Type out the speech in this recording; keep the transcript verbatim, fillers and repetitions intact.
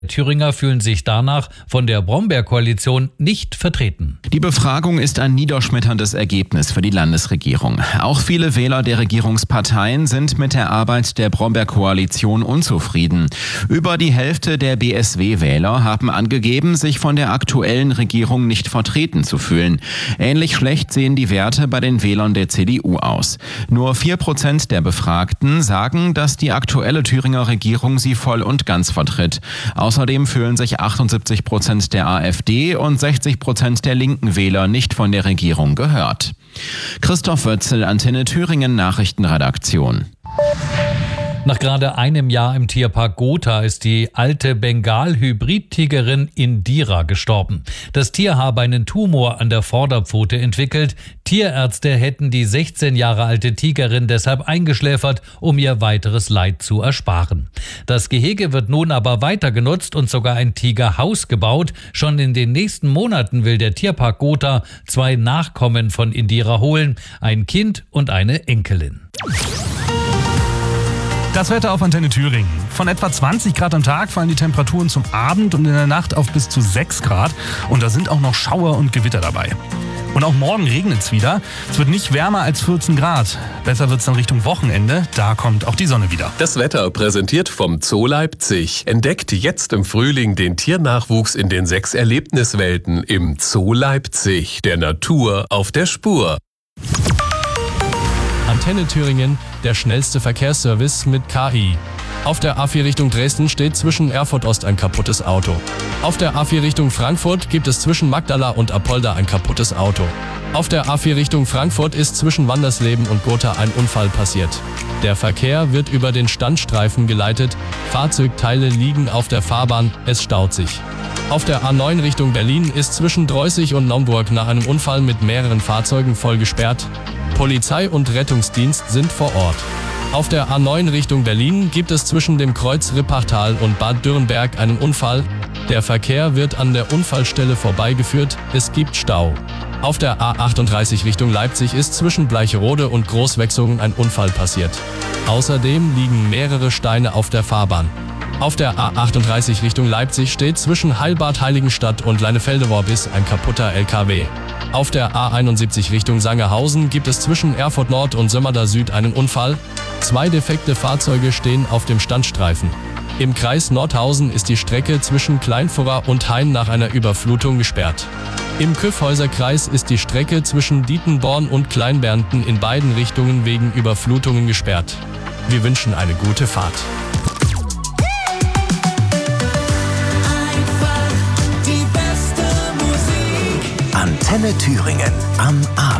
Thüringer fühlen sich danach von der Brombeerkoalition nicht vertreten. Die Befragung ist ein niederschmetterndes Ergebnis für die Landesregierung. Auch viele Wähler der Regierungsparteien sind mit der Arbeit der Brombeerkoalition unzufrieden. Über die Hälfte der B S W-Wähler haben angegeben, sich von der aktuellen Regierung nicht vertreten zu fühlen. Ähnlich schlecht sehen die Werte bei den Wählern der C D U aus. Nur vier Prozent der Befragten sagen, dass die aktuelle Thüringer Regierung sie voll und ganz vertritt. Außerdem fühlen sich achtundsiebzig Prozent der A f D und sechzig Prozent der linken Wähler nicht von der Regierung gehört. Christoph Wötzel, Antenne Thüringen Nachrichtenredaktion. Nach gerade einem Jahr im Tierpark Gotha ist die alte Bengal-Hybrid-Tigerin Indira gestorben. Das Tier habe einen Tumor an der Vorderpfote entwickelt. Tierärzte hätten die sechzehn Jahre alte Tigerin deshalb eingeschläfert, um ihr weiteres Leid zu ersparen. Das Gehege wird nun aber weiter genutzt und sogar ein Tigerhaus gebaut. Schon in den nächsten Monaten will der Tierpark Gotha zwei Nachkommen von Indira holen, ein Kind und eine Enkelin. Das Wetter auf Antenne Thüringen. Von etwa zwanzig Grad am Tag fallen die Temperaturen zum Abend und in der Nacht auf bis zu sechs Grad. Und da sind auch noch Schauer und Gewitter dabei. Und auch morgen regnet es wieder. Es wird nicht wärmer als vierzehn Grad. Besser wird es dann Richtung Wochenende. Da kommt auch die Sonne wieder. Das Wetter präsentiert vom Zoo Leipzig. Entdeckt jetzt im Frühling den Tiernachwuchs in den sechs Erlebniswelten im Zoo Leipzig. Der Natur auf der Spur. Antenne Thüringen, der schnellste Verkehrsservice mit K I. Auf der A vier Richtung Dresden steht zwischen Erfurt Ost ein kaputtes Auto. Auf der A vier Richtung Frankfurt gibt es zwischen Magdala und Apolda ein kaputtes Auto. Auf der A vier Richtung Frankfurt ist zwischen Wandersleben und Gotha ein Unfall passiert. Der Verkehr wird über den Standstreifen geleitet, Fahrzeugteile liegen auf der Fahrbahn, es staut sich. Auf der A neun Richtung Berlin ist zwischen Dreußig und Naumburg nach einem Unfall mit mehreren Fahrzeugen voll gesperrt. Polizei und Rettungsdienst sind vor Ort. Auf der A neun Richtung Berlin gibt es zwischen dem Kreuz Rippachtal und Bad Dürrenberg einen Unfall. Der Verkehr wird an der Unfallstelle vorbeigeführt, es gibt Stau. Auf der A achtunddreißig Richtung Leipzig ist zwischen Bleicherode und Großwechsungen ein Unfall passiert. Außerdem liegen mehrere Steine auf der Fahrbahn. Auf der A achtunddreißig Richtung Leipzig steht zwischen Heilbad Heiligenstadt und Leinefelde-Worbis ein kaputter L K W. Auf der A einundsiebzig Richtung Sangerhausen gibt es zwischen Erfurt Nord und Sömmerda Süd einen Unfall. Zwei defekte Fahrzeuge stehen auf dem Standstreifen. Im Kreis Nordhausen ist die Strecke zwischen Kleinfurra und Hain nach einer Überflutung gesperrt. Im Kyffhäuser-Kreis ist die Strecke zwischen Dietenborn und Kleinbernten in beiden Richtungen wegen Überflutungen gesperrt. Wir wünschen eine gute Fahrt. Antenne Thüringen am Abend.